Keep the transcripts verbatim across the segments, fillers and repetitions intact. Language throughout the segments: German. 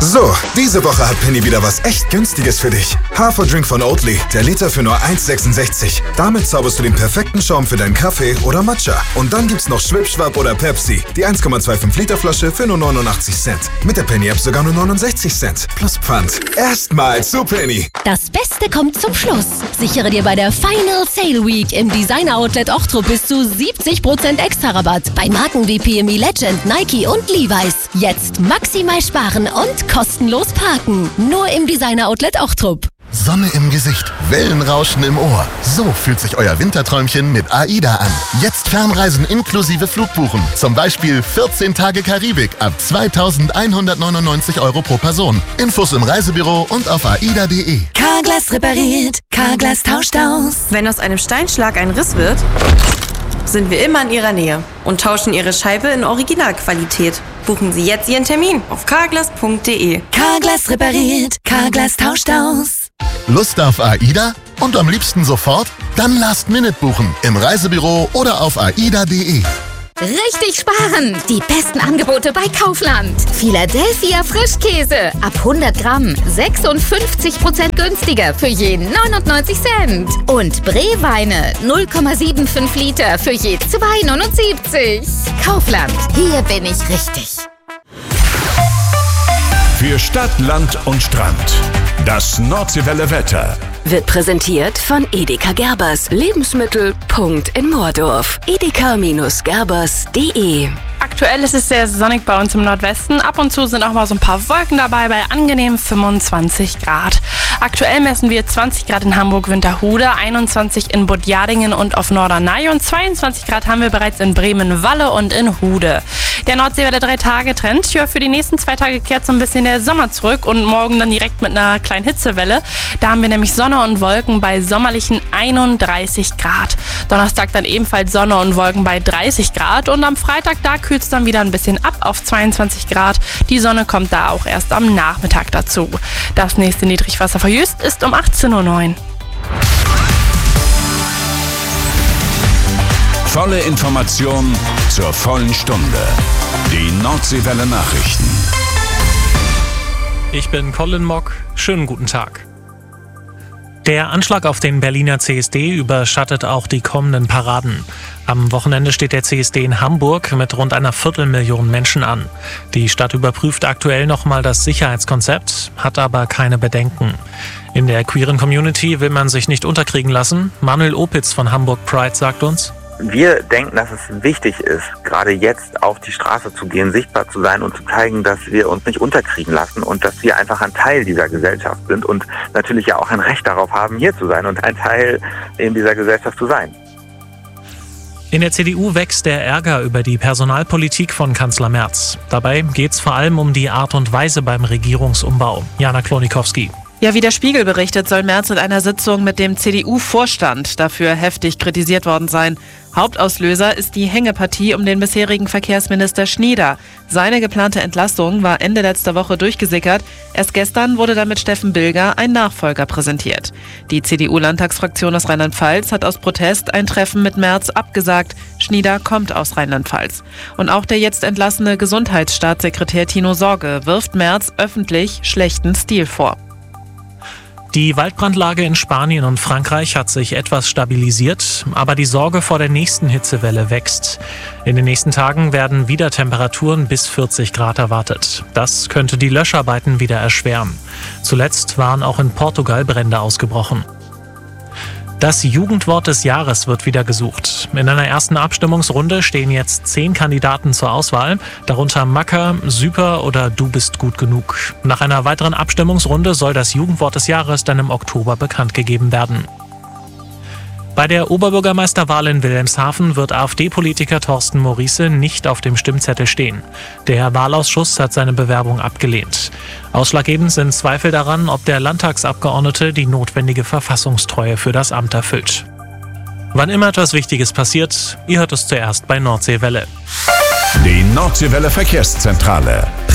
So, diese Woche hat Penny wieder was echt Günstiges für dich. Haferdrink von Oatly, der Liter für nur eins Komma sechsundsechzig. Damit zauberst du den perfekten Schaum für deinen Kaffee oder Matcha. Und dann gibt's noch Schwipschwapp oder Pepsi, die eins Komma fünfundzwanzig Liter Flasche für nur neunundachtzig Cent. Mit der Penny-App sogar nur neunundsechzig Cent. Plus Pfand. Erstmal zu Penny. Das Beste kommt zum Schluss. Sichere dir bei der Final Sale Week im Designer-Outlet Ochtrup bis zu siebzig Prozent extra Rabatt bei Marken wie P M E Legend, Nike und Levi's. Jetzt maximal sparen und kostenlos parken. Nur im Designer-Outlet Ochtrup. Sonne im Gesicht, Wellenrauschen im Ohr. So fühlt sich euer Winterträumchen mit AIDA an. Jetzt Fernreisen inklusive Flugbuchen. Zum Beispiel vierzehn Tage Karibik ab zweitausendeinhundertneunundneunzig Euro pro Person. Infos im Reisebüro und auf aida punkt de. Carglass repariert, Carglass tauscht aus. Wenn aus einem Steinschlag ein Riss wird, sind wir immer in Ihrer Nähe und tauschen Ihre Scheibe in Originalqualität. Buchen Sie jetzt Ihren Termin auf carglass punkt de. Carglass repariert, Carglass tauscht aus. Lust auf AIDA? Und am liebsten sofort? Dann Last Minute buchen im Reisebüro oder auf aida punkt de. Richtig sparen! Die besten Angebote bei Kaufland. Philadelphia Frischkäse ab hundert Gramm sechsundfünfzig Prozent günstiger für je neunundneunzig Cent. Und Bree-Weine null Komma fünfundsiebzig Liter für je zwei neunundsiebzig. Kaufland, hier bin ich richtig. Für Stadt, Land und Strand. Das Nordseewelle Wetter. Wird präsentiert von Edeka Gerbers. Lebensmittel. Punkt in Moordorf. edeka Gerbers punkt de. Aktuell ist es sehr sonnig bei uns im Nordwesten. Ab und zu sind auch mal so ein paar Wolken dabei bei angenehmen fünfundzwanzig Grad. Aktuell messen wir zwanzig Grad in Hamburg-Winterhude, einundzwanzig in Budjadingen und auf Norderney und zweiundzwanzig Grad haben wir bereits in Bremen-Walle und in Hude. Der Nordseewelle drei Tage Trend. Ja, für die nächsten zwei Tage kehrt so ein bisschen der Sommer zurück und morgen dann direkt mit einer kleinen Hitzewelle. Da haben wir nämlich Sonne und Wolken bei sommerlichen einunddreißig Grad. Donnerstag dann ebenfalls Sonne und Wolken bei dreißig Grad und am Freitag da kühlt es dann wieder ein bisschen ab auf zweiundzwanzig Grad. Die Sonne kommt da auch erst am Nachmittag dazu. Das nächste Niedrigwasser für Jüst ist um achtzehn Uhr neun. Volle Information zur vollen Stunde. Die Nordseewelle Nachrichten. Ich bin Colin Mock. Schönen guten Tag. Der Anschlag auf den Berliner C S D überschattet auch die kommenden Paraden. Am Wochenende steht der C S D in Hamburg mit rund einer Viertelmillion Menschen an. Die Stadt überprüft aktuell nochmal das Sicherheitskonzept, hat aber keine Bedenken. In der queeren Community will man sich nicht unterkriegen lassen. Manuel Opitz von Hamburg Pride sagt uns: Wir denken, dass es wichtig ist, gerade jetzt auf die Straße zu gehen, sichtbar zu sein und zu zeigen, dass wir uns nicht unterkriegen lassen und dass wir einfach ein Teil dieser Gesellschaft sind und natürlich ja auch ein Recht darauf haben, hier zu sein und ein Teil in dieser Gesellschaft zu sein. In der C D U wächst der Ärger über die Personalpolitik von Kanzler Merz. Dabei geht es vor allem um die Art und Weise beim Regierungsumbau. Jana Klonikowski. Ja, wie der Spiegel berichtet, soll Merz in einer Sitzung mit dem C D U-Vorstand dafür heftig kritisiert worden sein. Hauptauslöser ist die Hängepartie um den bisherigen Verkehrsminister Schnieder. Seine geplante Entlassung war Ende letzter Woche durchgesickert. Erst gestern wurde damit Steffen Bilger ein Nachfolger präsentiert. Die C D U-Landtagsfraktion aus Rheinland-Pfalz hat aus Protest ein Treffen mit Merz abgesagt. Schnieder kommt aus Rheinland-Pfalz. Und auch der jetzt entlassene Gesundheitsstaatssekretär Tino Sorge wirft Merz öffentlich schlechten Stil vor. Die Waldbrandlage in Spanien und Frankreich hat sich etwas stabilisiert, aber die Sorge vor der nächsten Hitzewelle wächst. In den nächsten Tagen werden wieder Temperaturen bis vierzig Grad erwartet. Das könnte die Löscharbeiten wieder erschweren. Zuletzt waren auch in Portugal Brände ausgebrochen. Das Jugendwort des Jahres wird wieder gesucht. In einer ersten Abstimmungsrunde stehen jetzt zehn Kandidaten zur Auswahl, darunter Macker, Super oder Du bist gut genug. Nach einer weiteren Abstimmungsrunde soll das Jugendwort des Jahres dann im Oktober bekannt gegeben werden. Bei der Oberbürgermeisterwahl in Wilhelmshaven wird AfD-Politiker Thorsten Maurice nicht auf dem Stimmzettel stehen. Der Wahlausschuss hat seine Bewerbung abgelehnt. Ausschlaggebend sind Zweifel daran, ob der Landtagsabgeordnete die notwendige Verfassungstreue für das Amt erfüllt. Wann immer etwas Wichtiges passiert, ihr hört es zuerst bei Nordseewelle. Die Nordseewelle Verkehrszentrale.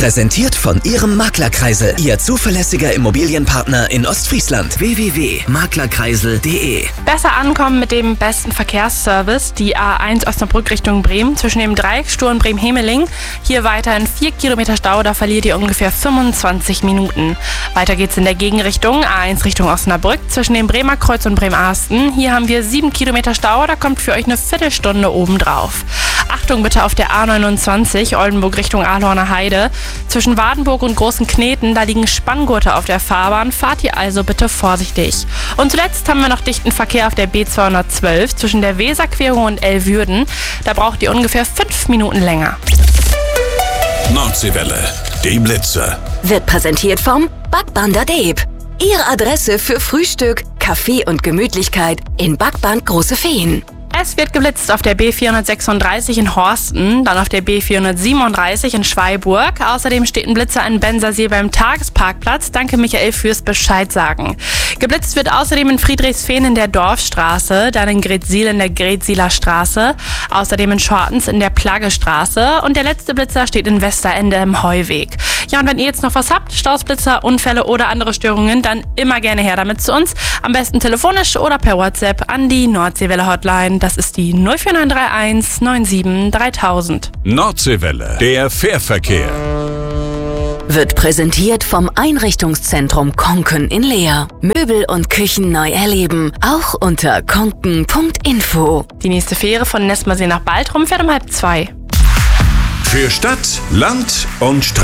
Präsentiert von Ihrem Maklerkreisel, Ihr zuverlässiger Immobilienpartner in Ostfriesland. w w w punkt maklerkreisel punkt de. Besser ankommen mit dem besten Verkehrsservice. Die A eins Osnabrück Richtung Bremen zwischen dem Dreiecksturm Bremen-Hemeling. Hier weiterhin vier Kilometer Stau, da verliert ihr ungefähr fünfundzwanzig Minuten. Weiter geht's in der Gegenrichtung. A eins Richtung Osnabrück zwischen dem Bremer Kreuz und Bremerhaven. Hier haben wir sieben Kilometer Stau, da kommt für euch eine Viertelstunde obendrauf. Achtung bitte auf der A neunundzwanzig Oldenburg Richtung Ahlhorner Heide. Zwischen Wadenburg und Großen Kneten, da liegen Spanngurte auf der Fahrbahn. Fahrt ihr also bitte vorsichtig. Und zuletzt haben wir noch dichten Verkehr auf der B zweihundertzwölf zwischen der Weserquerung und Elvürden. Da braucht ihr ungefähr fünf Minuten länger. Nordseewelle, die Blitzer. Wird präsentiert vom Backbander Deeb. Ihre Adresse für Frühstück, Kaffee und Gemütlichkeit in Backband Große Feen. Es wird geblitzt auf der B vierhundertsechsunddreißig in Horsten, dann auf der B vierhundertsiebenunddreißig in Schweiburg. Außerdem steht ein Blitzer in Bensersee beim Tagesparkplatz. Danke Michael fürs Bescheid sagen. Geblitzt wird außerdem in Friedrichsfehn in der Dorfstraße, dann in Gretsiel in der Gretsieler Straße, außerdem in Schortens in der Plaggestraße und der letzte Blitzer steht in Westerende im Heuweg. Ja, und wenn ihr jetzt noch was habt, Stausblitzer, Unfälle oder andere Störungen, dann immer gerne her damit zu uns. Am besten telefonisch oder per WhatsApp an die Nordseewelle Hotline. Das ist die null vier neun drei eins neun sieben dreitausend. Nordseewelle, der Fährverkehr. Wird präsentiert vom Einrichtungszentrum Konken in Leer. Möbel und Küchen neu erleben, auch unter konken punkt info. Die nächste Fähre von Nessmersee nach Baltrum fährt um halb zwei. Für Stadt, Land und Straße.